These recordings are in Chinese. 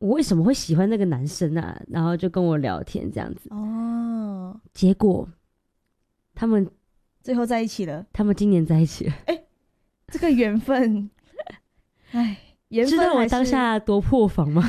我为什么会喜欢那个男生啊，然后就跟我聊天这样子。 哦， 结果他们最后在一起了。 他们今年在一起了。 这个缘分，哎，缘知分还是道我当下多破防吗？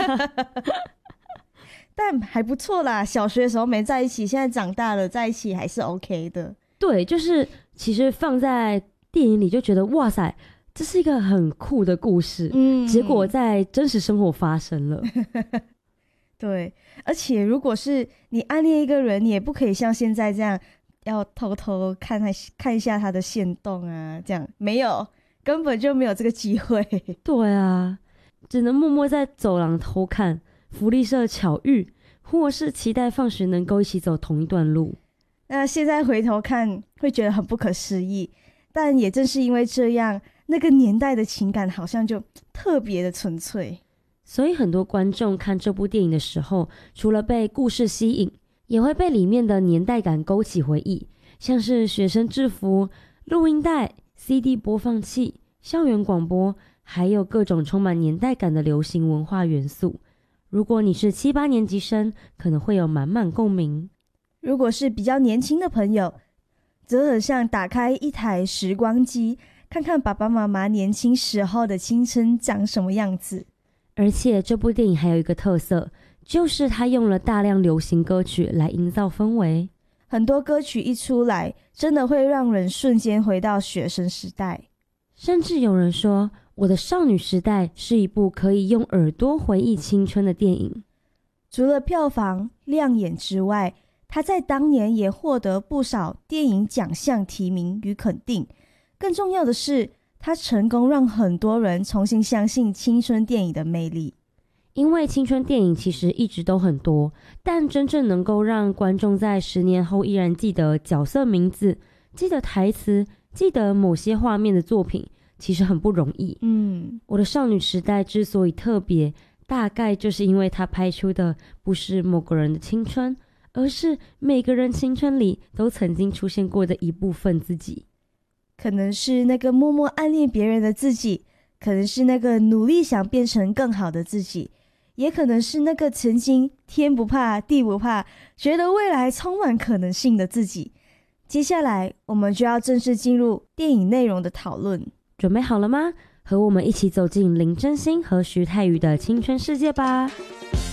但还不错啦。小学的时候没在一起，现在长大了在一起还是 OK 的。 对，就是其实放在电影里就觉得哇塞，这是一个很酷的故事。结果在真实生活发生了。 对，而且如果是你暗恋一个人，你也不可以像现在这样要偷偷看一下他的限动啊，这样没有，根本就没有这个机会。 对啊，只能默默在走廊偷看，福利社巧遇，或是期待放学能够一起走同一段路。 那现在回头看会觉得很不可思议，但也正是因为这样，那个年代的情感好像就特别的纯粹。 所以很多观众看这部电影的时候，除了被故事吸引，也会被里面的年代感勾起回忆，像是学生制服、录音带、CD 播放器、校园广播，还有各种充满年代感的流行文化元素。如果你是7、8年级生，可能会有满满共鸣。 如果是比较年轻的朋友，则很像打开一台时光机，看看爸爸妈妈年轻时候的青春长什么样子。 而且这部电影还有一个特色，就是它用了大量流行歌曲来营造氛围。 很多歌曲一出来，真的会让人瞬间回到学生时代。 甚至有人说，我的少女时代是一部可以用耳朵回忆青春的电影。 除了票房亮眼之外，他在当年也获得不少电影奖项提名与肯定。更重要的是，他成功让很多人重新相信青春电影的魅力。 因为青春电影其实一直都很多，但真正能够让观众在10年后依然记得角色名字、记得台词、记得某些画面的作品，其实很不容易。我的少女时代之所以特别，大概就是因为它拍出的不是某个人的青春，而是每个人青春里都曾经出现过的一部分自己。 可能是那个默默暗恋别人的自己，可能是那个努力想变成更好的自己，也可能是那个曾经天不怕地不怕，觉得未来充满可能性的自己。接下来我们就要正式进入电影内容的讨论。 准备好了吗？和我们一起走进林真心和徐太宇的青春世界吧。